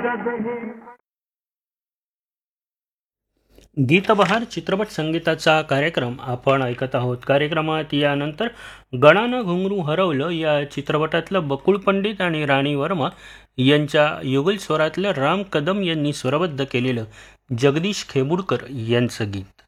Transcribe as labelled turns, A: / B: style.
A: गीतबहार चित्रपट संगीताचा कार्यक्रम आपण ऐकत आहोत. कार्यक्रमात यानंतर गणानं घुंगरू हरवलं या चित्रपटातलं बकुळ पंडित आणि राणी वर्मा यांच्या युगल स्वरातलं राम कदम यांनी स्वरबद्ध केलेलं जगदीश खेमुडकर यांचं गीत.